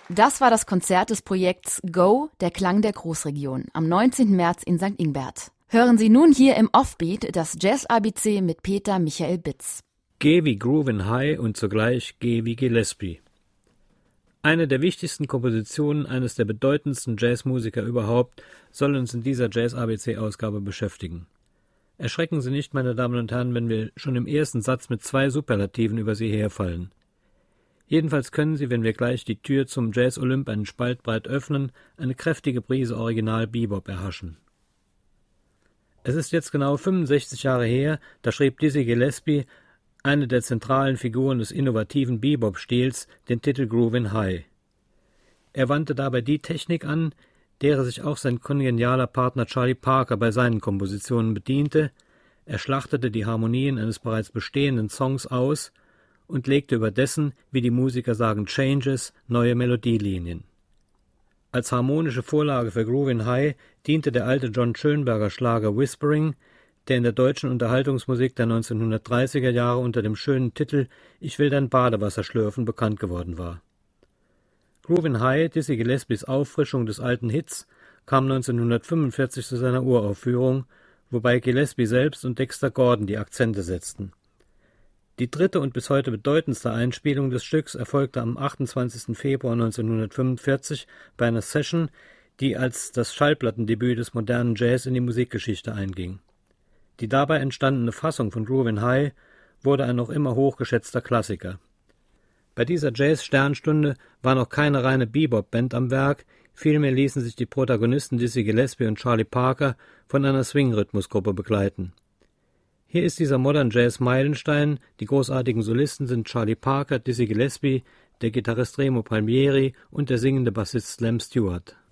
Das war das Konzert des Projekts Go, der Klang der Großregion, am 19. März in St. Ingbert. Hören Sie nun hier im Offbeat das Jazz-ABC mit Peter Michael Bitz. G wie Groovin' High und zugleich G wie Gillespie. Eine der wichtigsten Kompositionen eines der bedeutendsten Jazzmusiker überhaupt soll uns in dieser Jazz-ABC-Ausgabe beschäftigen. Erschrecken Sie nicht, meine Damen und Herren, wenn wir schon im ersten Satz mit 2 Superlativen über Sie herfallen. Jedenfalls können Sie, wenn wir gleich die Tür zum Jazz-Olymp einen Spalt breit öffnen, eine kräftige Prise Original-Bebop erhaschen. Es ist jetzt genau 65 Jahre her, da schrieb Dizzy Gillespie, eine der zentralen Figuren des innovativen Bebop-Stils, den Titel Groovin' High. Er wandte dabei die Technik an, derer sich auch sein kongenialer Partner Charlie Parker bei seinen Kompositionen bediente, er schlachtete die Harmonien eines bereits bestehenden Songs aus und legte über dessen, wie die Musiker sagen, Changes, neue Melodielinien. Als harmonische Vorlage für Groovin' High diente der alte John Schönberger Schlager Whispering, der in der deutschen Unterhaltungsmusik der 1930er Jahre unter dem schönen Titel »Ich will dein Badewasser schlürfen« bekannt geworden war. Groovin' High, Dizzy Gillespies Auffrischung des alten Hits, kam 1945 zu seiner Uraufführung, wobei Gillespie selbst und Dexter Gordon die Akzente setzten. Die dritte und bis heute bedeutendste Einspielung des Stücks erfolgte am 28. Februar 1945 bei einer Session, die als das Schallplattendebüt des modernen Jazz in die Musikgeschichte einging. Die dabei entstandene Fassung von Groovin' High wurde ein noch immer hochgeschätzter Klassiker. Bei dieser Jazz-Sternstunde war noch keine reine Bebop-Band am Werk, vielmehr ließen sich die Protagonisten Dizzy Gillespie und Charlie Parker von einer Swing-Rhythmusgruppe begleiten. Hier ist dieser Modern Jazz Meilenstein, die großartigen Solisten sind Charlie Parker, Dizzy Gillespie, der Gitarrist Remo Palmieri und der singende Bassist Slam Stewart.